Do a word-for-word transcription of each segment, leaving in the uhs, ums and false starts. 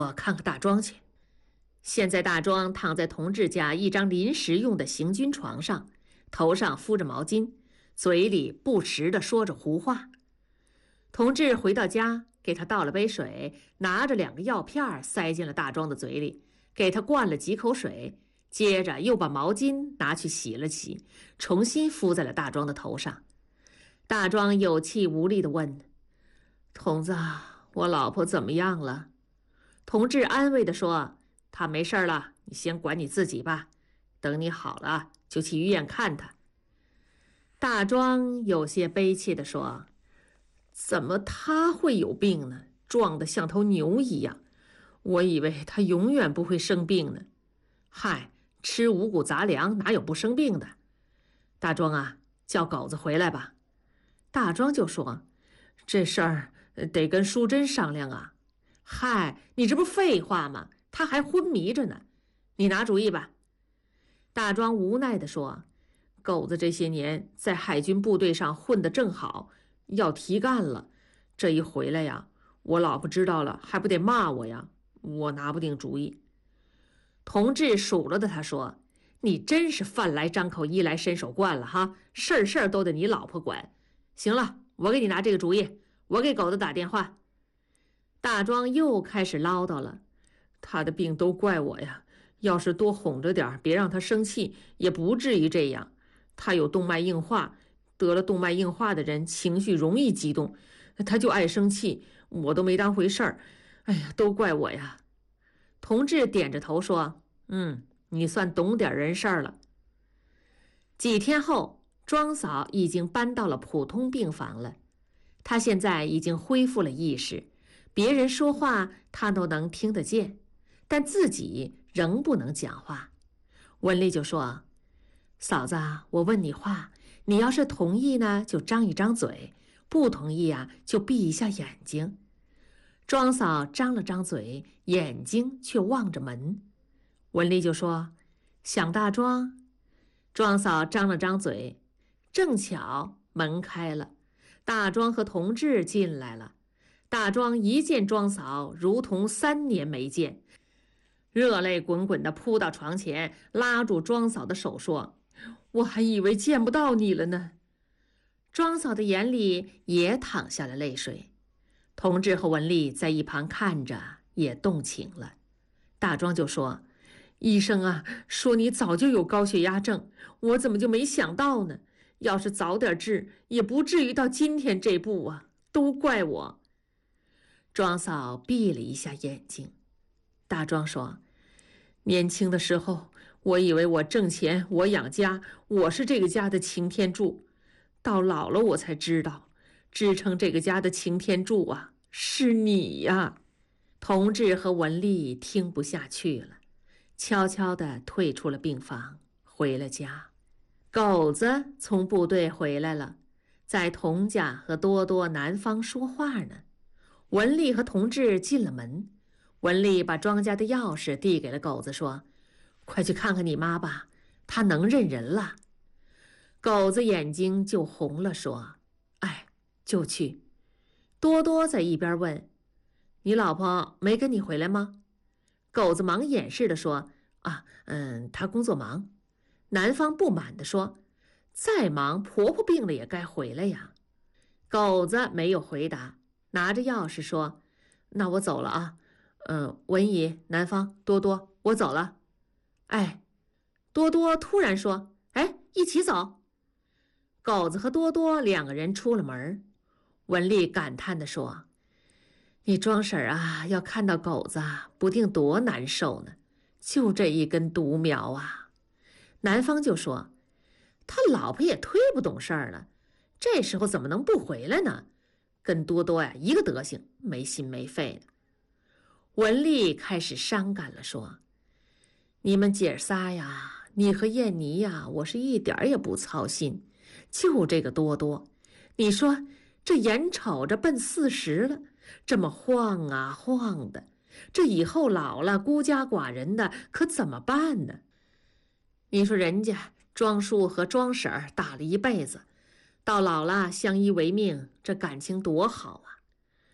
我看看大庄去。现在大庄躺在同志家一张临时用的行军床上，头上敷着毛巾，嘴里不时地说着胡话。同志回到家，给他倒了杯水，拿着两个药片塞进了大庄的嘴里，给他灌了几口水，接着又把毛巾拿去洗了洗，重新敷在了大庄的头上。大庄有气无力地问：“童子，我老婆怎么样了？”同志安慰地说：“她没事了，你先管你自己吧，等你好了就去医院看她。”大庄有些悲切地说：“怎么她会有病呢？壮得像头牛一样，我以为她永远不会生病呢。嗨，吃五谷杂粮哪有不生病的？大庄啊，叫狗子回来吧。”大庄就说：“这事儿得跟淑珍商量啊。”“嗨，你这不废话吗？他还昏迷着呢，你拿主意吧。”大庄无奈地说：“狗子这些年在海军部队上混得正好，要提干了，这一回来呀，我老婆知道了还不得骂我呀，我拿不定主意。”同志数落的他说：“你真是饭来张口衣来伸手惯了哈，事儿事儿都得你老婆管。行了，我给你拿这个主意，我给狗子打电话。”大庄又开始唠叨了：“他的病都怪我呀，要是多哄着点，别让他生气，也不至于这样。他有动脉硬化，得了动脉硬化的人情绪容易激动，他就爱生气，我都没当回事儿。哎呀，都怪我呀。”同志点着头说：“嗯，你算懂点人事儿了。”几天后，庄嫂已经搬到了普通病房了，她现在已经恢复了意识，别人说话她都能听得见，但自己仍不能讲话。文丽就说：“嫂子，我问你话，你要是同意呢，就张一张嘴；不同意啊，就闭一下眼睛。”庄嫂张了张嘴，眼睛却望着门。文丽就说：“想大庄。”庄嫂张了张嘴，正巧门开了，大庄和同志进来了。大庄一见庄嫂，如同三年没见，热泪滚滚地扑到床前，拉住庄嫂的手说：“我还以为见不到你了呢。”庄嫂的眼里也淌下了泪水。同志和文丽在一旁看着，也动情了。大庄就说：“医生啊，说你早就有高血压症，我怎么就没想到呢？要是早点治，也不至于到今天这步啊，都怪我。”庄嫂闭了一下眼睛。大庄说：“年轻的时候，我以为我挣钱，我养家，我是这个家的擎天柱，到老了我才知道，支撑这个家的擎天柱啊，是你呀。”同志和文丽听不下去了，悄悄地退出了病房，回了家。狗子从部队回来了，在童家和多多南方说话呢。文丽和同志进了门，文丽把庄家的钥匙递给了狗子，说：“快去看看你妈吧，她能认人了。”狗子眼睛就红了，说：“哎，就去。”多多在一边问：“你老婆没跟你回来吗？”狗子忙掩饰地说：“啊，嗯，她工作忙。”男方不满地说：“再忙，婆婆病了也该回来呀。”狗子没有回答，拿着钥匙说：“那我走了啊。嗯，文姨、南方、多多，我走了。”哎，多多突然说：“哎，一起走。”狗子和多多两个人出了门。文丽感叹地说：“你庄婶啊，要看到狗子不定多难受呢，就这一根独苗啊。”南方就说：“他老婆也忒不懂事儿了，这时候怎么能不回来呢？跟多多呀一个德行，没心没肺的。”文丽开始伤感了，说：“你们姐仨呀，你和燕妮呀，我是一点也不操心，就这个多多，你说这眼瞅着奔四十了，这么晃啊晃的，这以后老了孤家寡人的，可怎么办呢？你说人家庄叔和庄婶儿打了一辈子，到老了相依为命，这感情多好啊！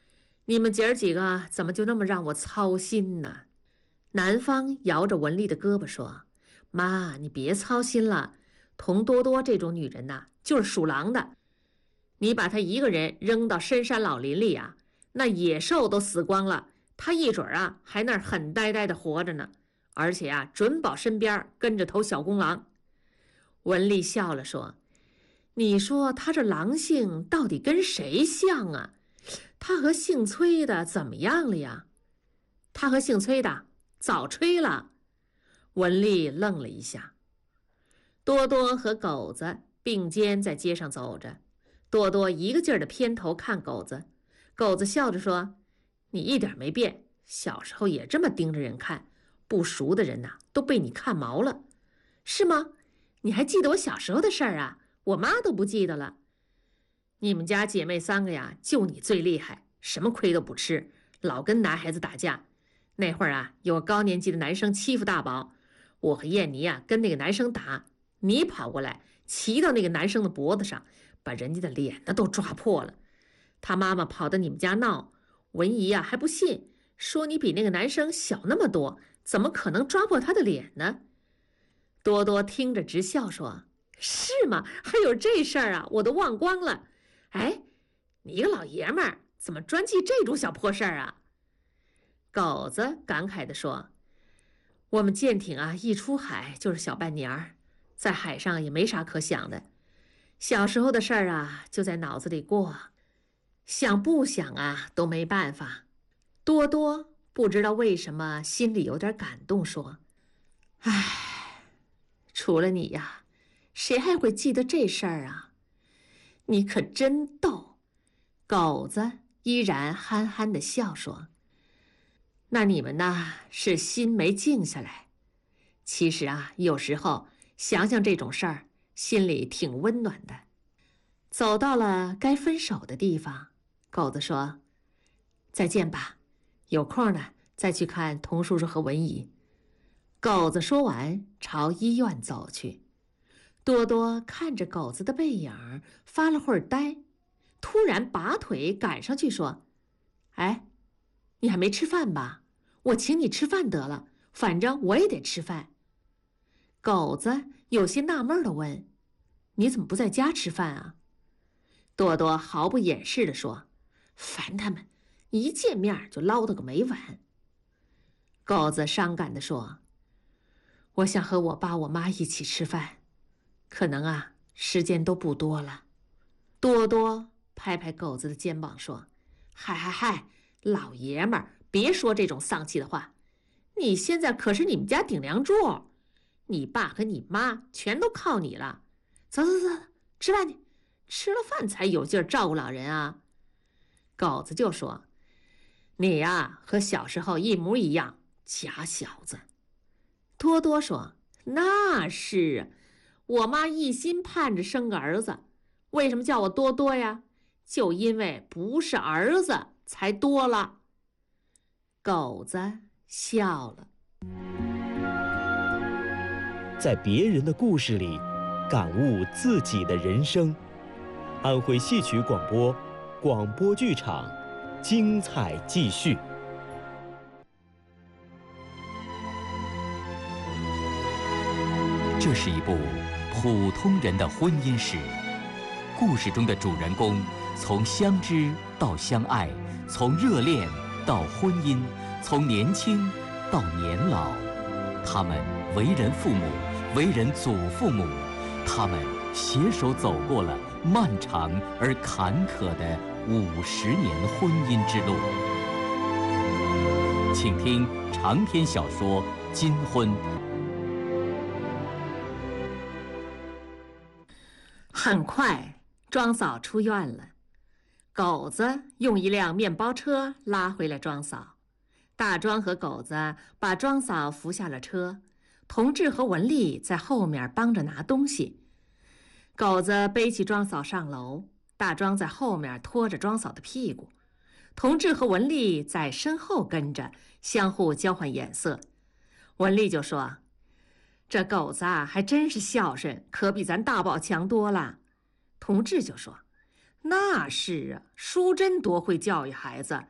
你们姐儿几个怎么就那么让我操心呢？”男方摇着文丽的胳膊说：“妈，你别操心了，童多多这种女人呐，就是属狼的。你把她一个人扔到深山老林里啊，那野兽都死光了，她一准儿啊还那儿很呆呆的活着呢，而且啊准保身边跟着头小公狼。”文丽笑了说：“你说她这狼性到底跟谁像啊？她和姓崔的怎么样了呀？”“她和姓崔的早吹了。”文丽愣了一下。多多和狗子并肩在街上走着，多多一个劲儿的偏头看狗子，狗子笑着说：“你一点没变，小时候也这么盯着人看，不熟的人呐、啊、都被你看毛了。是吗？你还记得我小时候的事儿啊？我妈都不记得了。你们家姐妹三个呀，就你最厉害，什么亏都不吃，老跟男孩子打架。那会儿啊，有个高年级的男生欺负大宝，我和燕妮啊跟那个男生打，你跑过来骑到那个男生的脖子上，把人家的脸呢都抓破了。他妈妈跑到你们家闹，文姨啊还不信，说你比那个男生小那么多，怎么可能抓破他的脸呢？”多多听着直笑说：“是吗？还有这事儿啊，我都忘光了。哎，你一个老爷们儿怎么专记这种小破事儿啊？”狗子感慨地说：“我们舰艇啊一出海就是小半年儿，在海上也没啥可想的，小时候的事儿啊就在脑子里过，想不想啊都没办法。”多多不知道为什么心里有点感动，说：“唉，除了你呀，谁还会记得这事儿啊？你可真逗。”狗子依然憨憨地笑说：“那你们呢，是心没静下来。其实啊，有时候想想这种事儿，心里挺温暖的。”走到了该分手的地方，狗子说：“再见吧，有空呢再去看童叔叔和文姨。”狗子说完，朝医院走去。多多看着狗子的背影，发了会儿呆，突然拔腿赶上去说：“哎，你还没吃饭吧？我请你吃饭得了，反正我也得吃饭。”狗子有些纳闷地问：“你怎么不在家吃饭啊？”多多毫不掩饰地说：“烦他们，一见面就唠叨个没完。”狗子伤感地说：“我想和我爸我妈一起吃饭，可能啊时间都不多了。”多多拍拍狗子的肩膀说：“嗨嗨嗨，老爷们儿，别说这种丧气的话。你现在可是你们家顶梁柱，你爸和你妈全都靠你了。走走走，吃饭去，吃了饭才有劲儿照顾老人啊。”狗子就说：“你呀，和小时候一模一样，假小子。”多多说：“那是，我妈一心盼着生个儿子，为什么叫我多多呀？就因为不是儿子才多了。”狗子笑了。 在别人的故事里，感悟自己的人生。安徽戏曲广播，广播剧场，精彩继续。 这是一部普通人的婚姻史，故事中的主人公从相知到相爱，从热恋到婚姻，从年轻到年老，他们为人父母，为人祖父母，他们携手走过了漫长而坎坷的五十年婚姻之路。请听长篇小说《金婚》。 很快，庄嫂出院了。狗子用一辆面包车拉回了庄嫂。大庄和狗子把庄嫂扶下了车，同志和文丽在后面帮着拿东西。狗子背起庄嫂上楼，大庄在后面拖着庄嫂的屁股，同志和文丽在身后跟着，相互交换眼色。文丽就说：“这狗子啊，还真是孝顺，可比咱大宝强多了。”同志就说：“那是啊，淑珍多会教育孩子，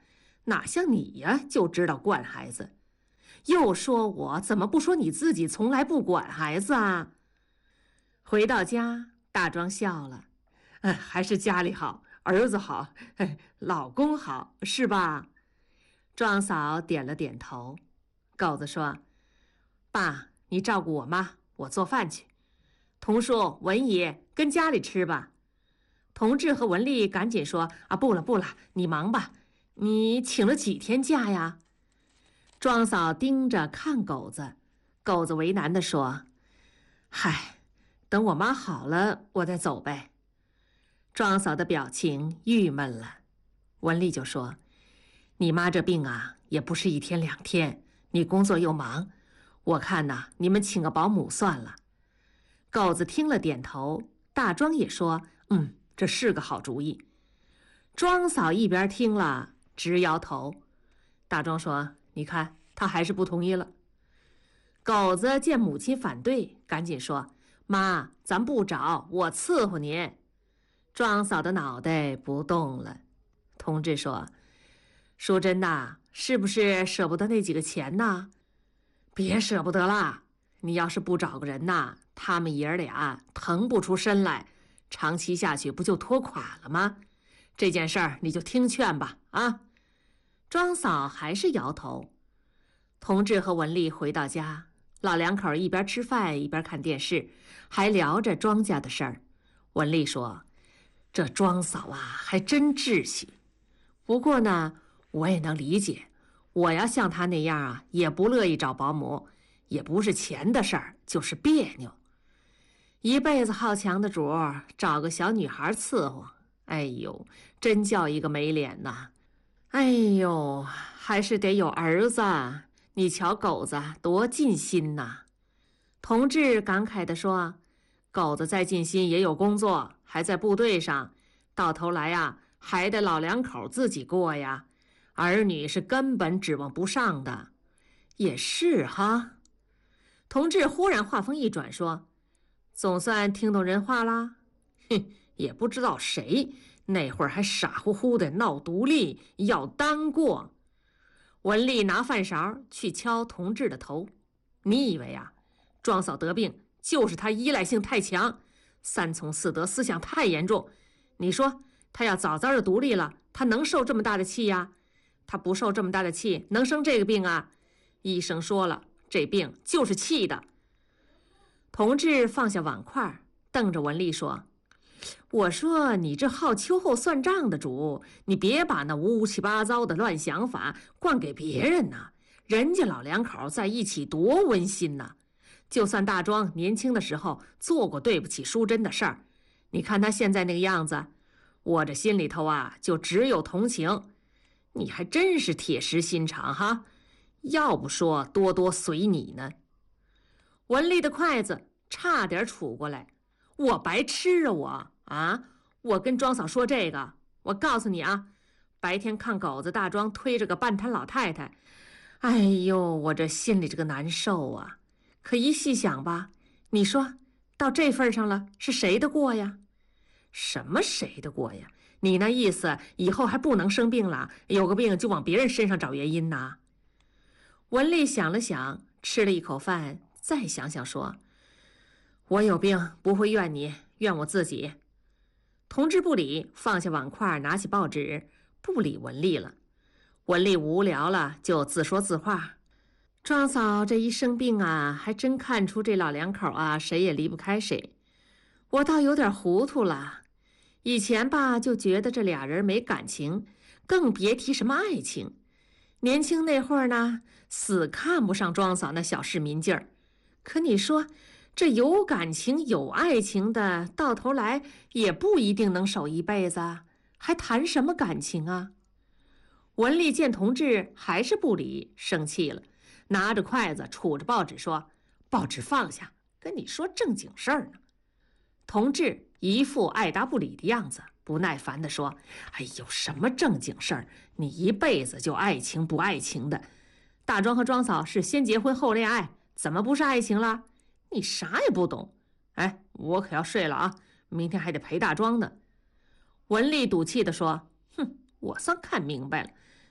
哪像你呀，就知道惯孩子。又说我，怎么不说你自己从来不管孩子啊？回到家，大庄笑了，哎，还是家里好，儿子好，哎，老公好，是吧？庄嫂点了点头。狗子说：“爸，你照顾我妈，我做饭去。童叔、文姨跟家里吃吧。”同志和文丽赶紧说：“啊，不了不了，你忙吧。你请了几天假呀？”庄嫂盯着看狗子，狗子为难地说：“嗨，等我妈好了，我再走呗。”庄嫂的表情郁闷了。文丽就说：“你妈这病啊，也不是一天两天，你工作又忙，我看呐，你们请个保姆算了。”狗子听了点头，大庄也说：“嗯，这是个好主意。”庄嫂一边听了直摇头。大庄说：“你看，他还是不同意了。”狗子见母亲反对，赶紧说：“妈，咱不找，我伺候您。”庄嫂的脑袋不动了。同志说：“淑珍呐，是不是舍不得那几个钱呐？”“别舍不得啦，你要是不找个人呐，他们爷儿俩腾不出身来，长期下去不就拖垮了吗？这件事儿你就听劝吧，啊！”庄嫂还是摇头。同志和文丽回到家，老两口一边吃饭一边看电视，还聊着庄稼的事儿。文丽说：“这庄嫂啊，还真志气。不过呢，我也能理解，我要像她那样啊，也不乐意找保姆，也不是钱的事儿，就是别扭。一辈子好强的主儿，找个小女孩伺候，哎呦，真叫一个没脸呐！哎呦，还是得有儿子。你瞧狗子多尽心呐！”同志感慨地说：“狗子再尽心也有工作，还在部队上，到头来呀，还得老两口自己过呀，儿女是根本指望不上的。”也是哈。同志忽然话锋一转说：“总算听懂人话啦？哼，也不知道谁那会儿还傻乎乎的闹独立，要单过。”文丽拿饭勺去敲同志的头：“你以为啊，庄嫂得病就是她依赖性太强，三从四德思想太严重。你说她要早早的独立了，她能受这么大的气呀？她不受这么大的气，能生这个病啊？医生说了，这病就是气的。”同志放下碗筷，瞪着文丽说：“我说你这好秋后算账的主，你别把那乌七八糟的乱想法灌给别人呐！人家老两口在一起多温馨呐！就算大庄年轻的时候做过对不起淑珍的事儿，你看他现在那个样子，我这心里头啊就只有同情。你还真是铁石心肠哈！要不说多多随你呢。”文丽的筷子差点杵过来。我白吃啊我啊！我跟庄嫂说这个，我告诉你啊，白天看狗子大庄推着个半瘫老太太，哎呦，我这心里这个难受啊！可一细想吧，你说到这份上了，是谁的过呀？什么谁的过呀？你那意思以后还不能生病了，有个病就往别人身上找原因呐？文丽想了想，吃了一口饭，再想想说：“我有病不会怨你，怨我自己。”同志不理，放下碗筷，拿起报纸，不理文丽了。文丽无聊了，就自说自话：“庄嫂这一生病啊，还真看出这老两口啊，谁也离不开谁。我倒有点糊涂了。以前吧，就觉得这俩人没感情，更别提什么爱情。年轻那会儿呢，死看不上庄嫂那小市民劲儿。可你说，这有感情有爱情的，到头来也不一定能守一辈子，还谈什么感情啊？”文丽见同志还是不理，生气了，拿着筷子杵着报纸说：“报纸放下，跟你说正经事儿呢。”同志一副爱答不理的样子，不耐烦地说：“哎呦，什么正经事儿？你一辈子就爱情不爱情的。大庄和庄嫂是先结婚后恋爱，怎么不是爱情了？你啥也不懂。哎，我可要睡了啊，明天还得陪大庄呢。”文丽赌气地说：“哼，我算看明白了，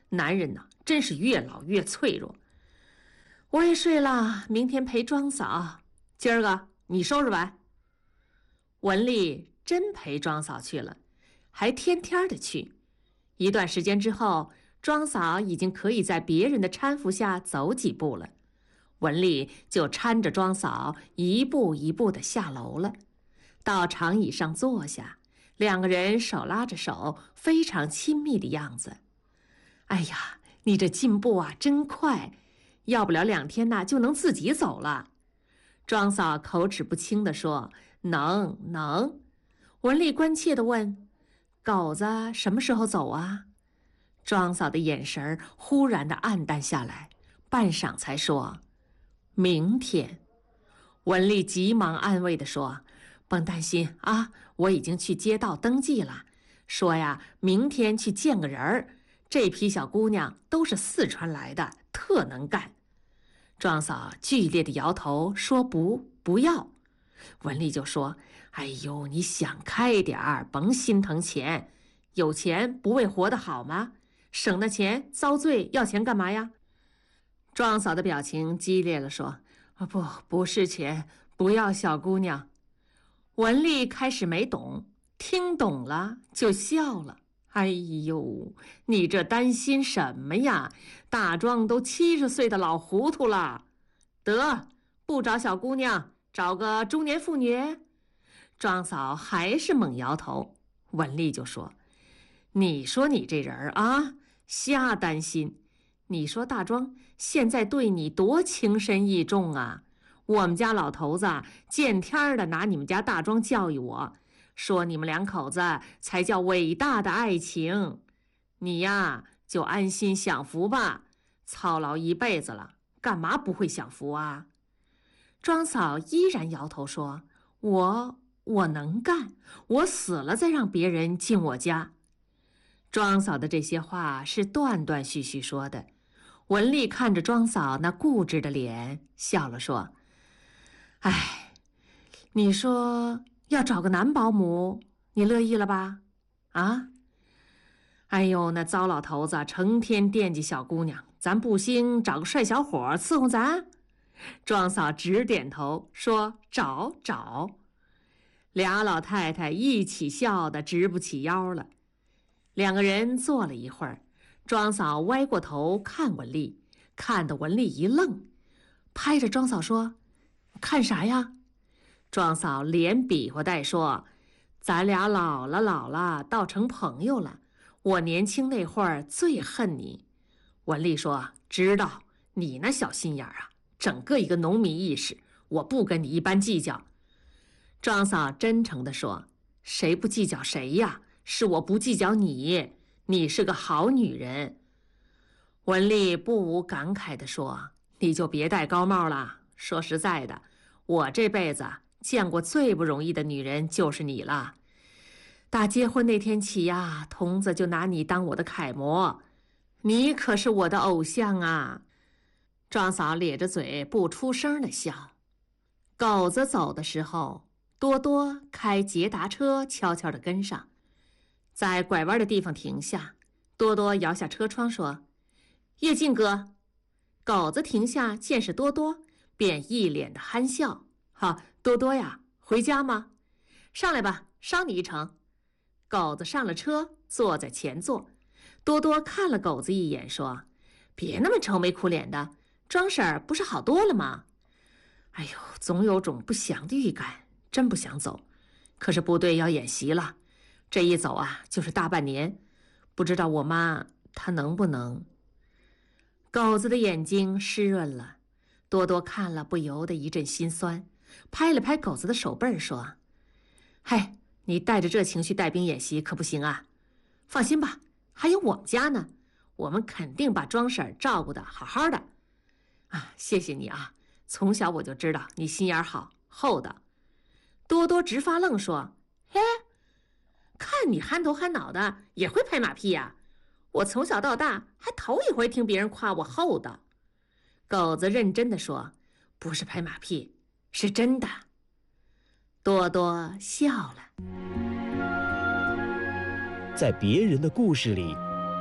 男人呢，真是越老越脆弱。我也睡了，明天陪庄嫂。今儿个你收拾完。文丽真陪庄嫂去了，还天天的去。一段时间之后，庄嫂已经可以在别人的搀扶下走几步了，文丽就搀着庄嫂一步一步地下楼了，到长椅上坐下，两个人手拉着手，非常亲密的样子。哎呀，你这进步啊真快，要不了两天呐就能自己走了。庄嫂口齿不清地说：“能能。”文丽关切地问：“狗子什么时候走啊？”庄嫂的眼神忽然的暗淡下来，半晌才说：“明天。”文丽急忙安慰地说：“甭担心啊，我已经去街道登记了，说呀，明天去见个人儿。这批小姑娘都是四川来的，特能干。”庄嫂剧烈的摇头说：“不，不要。”文丽就说：“哎呦，你想开点儿，甭心疼钱，有钱不为活得好吗？省那钱遭罪，要钱干嘛呀？”庄嫂的表情激烈了，说：“啊，不，不是钱，不要小姑娘。”文丽开始没懂，听懂了就笑了。哎呦，你这担心什么呀？大庄都七十岁的老糊涂了，得不找小姑娘，找个中年妇女。庄嫂还是猛摇头。文丽就说：“你说你这人啊，瞎担心。你说大庄现在对你多情深意重啊！我们家老头子见天的拿你们家大庄教育我，说你们两口子才叫伟大的爱情。你呀，就安心享福吧，操劳一辈子了，干嘛不会享福啊？”庄嫂依然摇头说：“我我能干，我死了再让别人进我家。”庄嫂的这些话是断断续续说的。文丽看着庄嫂那固执的脸，笑了说：“哎，你说要找个男保姆，你乐意了吧？啊？哎呦，那糟老头子成天惦记小姑娘，咱不兴找个帅小伙伺候咱？”庄嫂直点头说：“找找。”俩老太太一起笑得直不起腰了。两个人坐了一会儿，庄嫂歪过头看文丽，看得文丽一愣，拍着庄嫂说：“看啥呀？”庄嫂连比划带说：“咱俩老了老了，倒成朋友了。我年轻那会儿最恨你。”文丽说：“知道，你那小心眼儿啊，整个一个农民意识，我不跟你一般计较。”庄嫂真诚地说：“谁不计较谁呀？是我不计较你，你是个好女人。”文丽不无感慨地说：“你就别戴高帽了。说实在的，我这辈子见过最不容易的女人就是你了。打结婚那天起呀，童子就拿你当我的楷模，你可是我的偶像啊。”庄嫂咧着嘴不出声的笑。狗子走的时候，多多开捷达车悄悄地跟上，在拐弯的地方停下。多多摇下车窗说：“跃进哥。”狗子停下，见是多多，便一脸的憨笑：“哈，多多呀，回家吗？上来吧，捎你一程。”狗子上了车，坐在前座。多多看了狗子一眼，说：“别那么愁眉苦脸的，庄婶儿不是好多了吗？”哎呦，总有种不祥的预感，真不想走。可是部队要演习了，这一走啊，就是大半年，不知道我妈她能不能。狗子的眼睛湿润了，多多看了不由得一阵心酸，拍了拍狗子的手背儿说：“嗨，你带着这情绪带兵演习可不行啊！放心吧，还有我们家呢，我们肯定把庄婶照顾得好好的。啊，谢谢你啊，从小我就知道你心眼好，厚道。”多多直发愣说：“嘿，看你憨头憨脑的，也会拍马屁呀？我从小到大还头一回听别人夸我厚道。”狗子认真地说：“不是拍马屁，是真的。”多多笑了。 在别人的故事里，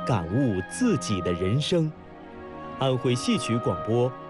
感悟自己的人生。安徽戏曲广播